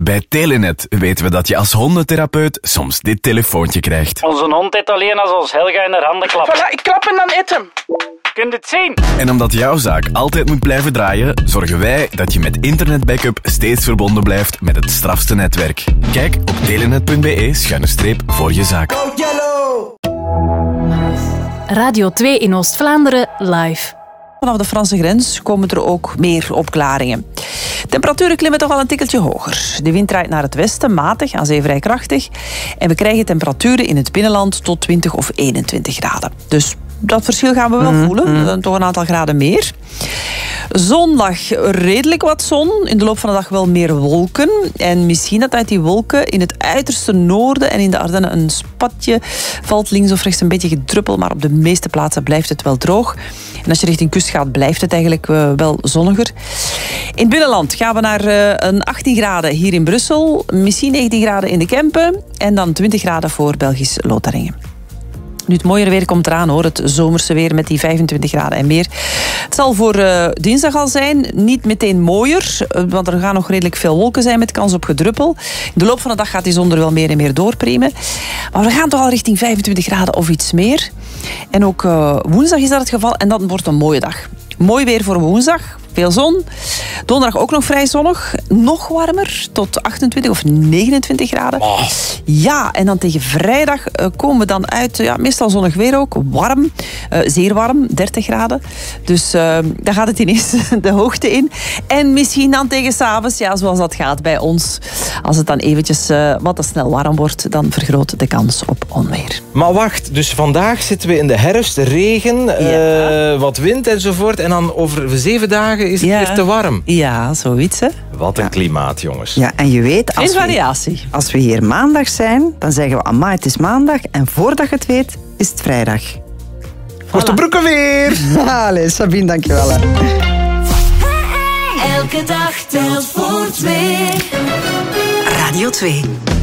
Bij Telenet weten we dat je als hondentherapeut soms dit telefoontje krijgt. Onze hond eet alleen als ons Helga in haar handen klapt. Voilà, ik klap en dan eet hem. Kun je het zien? En omdat jouw zaak altijd moet blijven draaien, zorgen wij dat je met internetbackup steeds verbonden blijft met het strafste netwerk. Kijk op telenet.be/voor je zaak. Radio 2 in Oost-Vlaanderen live. Vanaf de Franse grens komen er ook meer opklaringen. Temperaturen klimmen toch al een tikkeltje hoger. De wind draait naar het westen, matig, aan zee vrij krachtig. En we krijgen temperaturen in het binnenland tot 20 of 21 graden. Dus dat verschil gaan we wel voelen. Toch een aantal graden meer. Zondag redelijk wat zon. In de loop van de dag wel meer wolken. En misschien dat uit die wolken in het uiterste noorden en in de Ardennen een spatje valt. Links of rechts een beetje gedruppel, maar op de meeste plaatsen blijft het wel droog. En als je richting kust gaat, blijft het eigenlijk wel zonniger. In het binnenland gaan we naar een 18 graden hier in Brussel. Misschien 19 graden in de Kempen. En dan 20 graden voor Belgisch Lotharingen. Nu, het mooiere weer komt eraan, hoor. Het zomerse weer met die 25 graden en meer. Het zal voor dinsdag al zijn. Niet meteen mooier, want er gaan nog redelijk veel wolken zijn met kans op gedruppel. In de loop van de dag gaat die zon er wel meer en meer doorpriemen. Maar we gaan toch al richting 25 graden of iets meer. En ook woensdag is dat het geval. En dat wordt een mooie dag. Mooi weer voor woensdag. Veel zon. Donderdag ook nog vrij zonnig. Nog warmer, tot 28 of 29 graden. Oh. Ja, en dan tegen vrijdag komen we dan uit. Meestal zonnig weer ook. Warm. Zeer warm, 30 graden. Dus daar gaat het ineens de hoogte in. En misschien dan tegen 's avonds, ja, zoals dat gaat bij ons. Als het dan eventjes wat te snel warm wordt, dan vergroot de kans op onweer. Maar wacht, dus vandaag zitten we in de herfst, regen, wat wind enzovoort. En dan over 7 dagen is het weer te warm. Ja, zoiets, hè. Wat een klimaat, jongens. Ja, en je weet, als we hier maandag zijn, dan zeggen we, amai, het is maandag. En voordat je het weet, is het vrijdag. Korte broeken weer! Allee, Sabine, dankjewel. Hè. Elke dag telt voor 2. Radio 2.